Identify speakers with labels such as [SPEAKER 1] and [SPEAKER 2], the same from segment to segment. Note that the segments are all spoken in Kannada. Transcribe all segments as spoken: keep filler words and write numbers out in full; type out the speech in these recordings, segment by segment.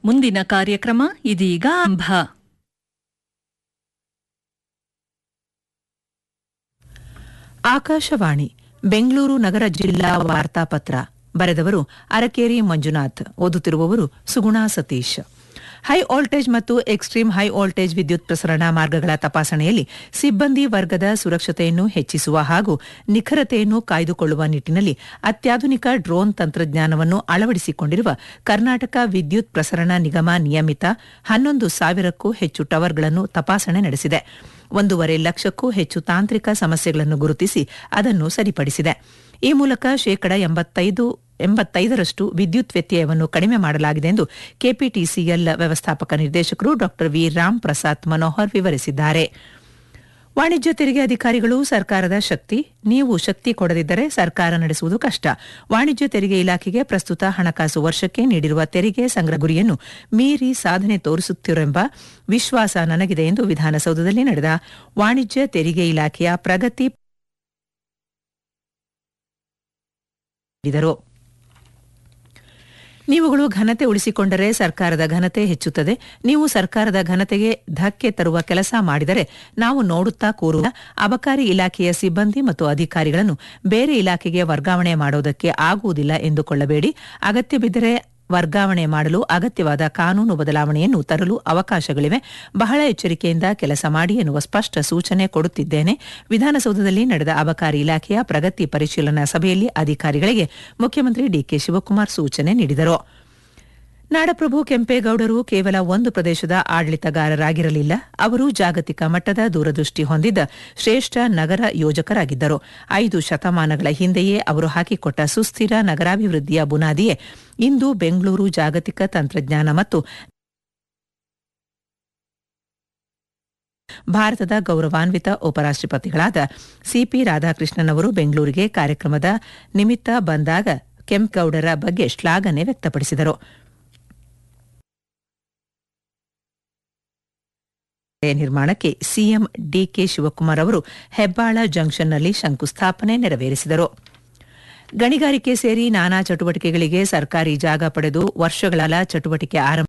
[SPEAKER 1] ಮುಂದಿನ ಕಾರ್ಯಕ್ರಮ ಇದೀಗ ಆರಂಭ.
[SPEAKER 2] ಆಕಾಶವಾಣಿ ಬೆಂಗಳೂರು ನಗರ ಜಿಲ್ಲಾ ವಾರ್ತಾಪತ್ರ. ಬರೆದವರು ಅರಕೇರಿ ಮಂಜುನಾಥ್. ಓದುತ್ತಿರುವವರು ಸುಗುಣಾ ಸತೀಶ್. ಹೈ ವೋಲ್ಟೇಜ್ ಮತ್ತು ಎಕ್ಸ್ಟ್ರೀಮ್ ಹೈ ವೋಲ್ಟೇಜ್ ವಿದ್ಯುತ್ ಪ್ರಸರಣ ಮಾರ್ಗಗಳ ತಪಾಸಣೆಯಲ್ಲಿ ಸಿಬ್ಬಂದಿ ವರ್ಗದ ಸುರಕ್ಷತೆಯನ್ನು ಹೆಚ್ಚಿಸುವ ಹಾಗೂ ನಿಖರತೆಯನ್ನು ಕಾಯ್ದುಕೊಳ್ಳುವ ನಿಟ್ಟಿನಲ್ಲಿ ಅತ್ಯಾಧುನಿಕ ಡ್ರೋನ್ ತಂತ್ರಜ್ಞಾನವನ್ನು ಅಳವಡಿಸಿಕೊಂಡಿರುವ ಕರ್ನಾಟಕ ವಿದ್ಯುತ್ ಪ್ರಸರಣ ನಿಗಮ ನಿಯಮಿತ ಹನ್ನೊಂದು ಸಾವಿರಕ್ಕೂ ಹೆಚ್ಚು ಟವರ್ಗಳನ್ನು ತಪಾಸಣೆ ನಡೆಸಿದೆ. ಒಂದೂವರೆ ಲಕ್ಷಕ್ಕೂ ಹೆಚ್ಚು ತಾಂತ್ರಿಕ ಸಮಸ್ಯೆಗಳನ್ನು ಗುರುತಿಸಿ ಅದನ್ನು ಸರಿಪಡಿಸಿದೆ. ಈ ಮೂಲಕ ಶೇಕಡ ಎಂಬತ್ತೈದು ಎಂಬತ್ತೈದರಷ್ಟು ವಿದ್ಯುತ್ ವ್ಯತ್ಯಯವನ್ನು ಕಡಿಮೆ ಮಾಡಲಾಗಿದೆ ಎಂದು ಕೆಪಿಟಿಸಿಎಲ್ ವ್ಯವಸ್ಥಾಪಕ ನಿರ್ದೇಶಕರು ಡಾ ವಿ ರಾಮ್ ಪ್ರಸಾದ್ ಮನೋಹರ್ ವಿವರಿಸಿದ್ದಾರೆ. ವಾಣಿಜ್ಯ ತೆರಿಗೆ ಅಧಿಕಾರಿಗಳು ಸರ್ಕಾರದ ಶಕ್ತಿ. ನೀವು ಶಕ್ತಿ ಕೊಡದಿದ್ದರೆ ಸರ್ಕಾರ ನಡೆಸುವುದು ಕಷ್ಟ. ವಾಣಿಜ್ಯ ತೆರಿಗೆ ಇಲಾಖೆಗೆ ಪ್ರಸ್ತುತ ಹಣಕಾಸು ವರ್ಷಕ್ಕೆ ನೀಡಿರುವ ತೆರಿಗೆ ಸಂಗ್ರಹ ಗುರಿಯನ್ನು ಮೀರಿ ಸಾಧನೆ ತೋರಿಸುತ್ತಿರೆಂಬ ವಿಶ್ವಾಸ ನನಗಿದೆ ಎಂದು ವಿಧಾನಸೌಧದಲ್ಲಿ ನಡೆದ ವಾಣಿಜ್ಯ ತೆರಿಗೆ ಇಲಾಖೆಯ ಪ್ರಗತಿ ನೀಡಿದರು. ನೀವುಗಳು ಘನತೆ ಉಳಿಸಿಕೊಂಡರೆ ಸರ್ಕಾರದ ಘನತೆ ಹೆಚ್ಚುತ್ತದೆ. ನೀವು ಸರ್ಕಾರದ ಘನತೆಗೆ ಧಕ್ಕೆ ತರುವ ಕೆಲಸ ಮಾಡಿದರೆ ನಾವು ನೋಡುತ್ತಾ ಕೂರುವ ಅಬಕಾರಿ ಇಲಾಖೆಯ ಸಿಬ್ಬಂದಿ ಮತ್ತು ಅಧಿಕಾರಿಗಳನ್ನು ಬೇರೆ ಇಲಾಖೆಗೆ ವರ್ಗಾವಣೆ ಮಾಡುವುದಕ್ಕೆ ಆಗುವುದಿಲ್ಲ ಎಂದುಕೊಳ್ಳಬೇಡಿ. ಅಗತ್ಯ ಬಿದ್ದರೆ ವರ್ಗಾವಣೆ ಮಾಡಲು ಅಗತ್ಯವಾದ ಕಾನೂನು ಬದಲಾವಣೆಯನ್ನು ತರಲು ಅವಕಾಶಗಳಿವೆ. ಬಹಳ ಎಚ್ಚರಿಕೆಯಿಂದ ಕೆಲಸ ಮಾಡಿ ಎನ್ನುವ ಸ್ಪಷ್ಟ ಸೂಚನೆ ಕೊಡುತ್ತಿದ್ದೇನೆ. ವಿಧಾನಸೌಧದಲ್ಲಿ ನಡೆದ ಅಬಕಾರಿ ಇಲಾಖೆಯ ಪ್ರಗತಿ ಪರಿಶೀಲನಾ ಸಭೆಯಲ್ಲಿ ಅಧಿಕಾರಿಗಳಿಗೆ ಮುಖ್ಯಮಂತ್ರಿ ಡಿಕೆ ಶಿವಕುಮಾರ್ ಸೂಚನೆ ನೀಡಿದರು. ನಾಡಪ್ರಭು ಕೆಂಪೇಗೌಡರು ಕೇವಲ ಒಂದು ಪ್ರದೇಶದ ಆಡಳಿತಗಾರರಾಗಿರಲಿಲ್ಲ. ಅವರು ಜಾಗತಿಕ ಮಟ್ಟದ ದೂರದೃಷ್ಟಿ ಹೊಂದಿದ್ದ ಶ್ರೇಷ್ಠ ನಗರ ಯೋಜಕರಾಗಿದ್ದರು. ಐದು ಶತಮಾನಗಳ ಹಿಂದೆಯೇ ಅವರು ಹಾಕಿಕೊಟ್ಟ ಸುಸ್ಥಿರ ನಗರಾಭಿವೃದ್ಧಿಯ ಬುನಾದಿಯೇ ಇಂದು ಬೆಂಗಳೂರು ಜಾಗತಿಕ ತಂತ್ರಜ್ಞಾನ ಮತ್ತು ಭಾರತದ ಗೌರವಾನ್ವಿತ ಉಪರಾಷ್ಟ್ರಪತಿಗಳಾದ ಸಿಪಿ ರಾಧಾಕೃಷ್ಣನ್ ಅವರು ಬೆಂಗಳೂರಿಗೆ ಕಾರ್ಯಕ್ರಮದ ನಿಮಿತ್ತ ಬಂದಾಗ ಕೆಂಪೇಗೌಡರ ಬಗ್ಗೆ ಶ್ಲಾಘನೆ ವ್ಯಕ್ತಪಡಿಸಿದರು. ನಿರ್ಮಾಣಕ್ಕೆ ಸಿಎಂ ಡಿಕೆ ಶಿವಕುಮಾರ್ ಅವರು ಹೆಬ್ಬಾಳ ಜಂಕ್ಷನ್ನಲ್ಲಿ ಶಂಕುಸ್ಥಾಪನೆ ನೆರವೇರಿಸಿದರು. ಗಣಿಗಾರಿಕೆ ಸೇರಿ ನಾನಾ ಚಟುವಟಿಕೆಗಳಿಗೆ ಸರ್ಕಾರಿ ಜಾಗ ಪಡೆದು ವರ್ಷಗಳ ಚಟುವಟಿಕೆ ಆರಂಭ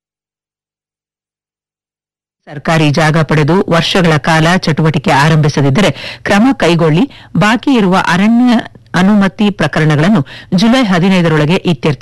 [SPEAKER 2] ಸರ್ಕಾರಿ ಜಾಗ ಪಡೆದು ವರ್ಷಗಳ ಕಾಲ ಚಟುವಟಿಕೆ ಆರಂಭಿಸದಿದ್ದರೆ ಕ್ರಮ ಕೈಗೊಳ್ಳಿ. ಬಾಕಿ ಇರುವ ಅರಣ್ಯ ಅನುಮತಿ ಪ್ರಕರಣಗಳನ್ನು ಜುಲೈ ಹದಿನೈದರೊಳಗೆ ಇತ್ಯರ್ಥ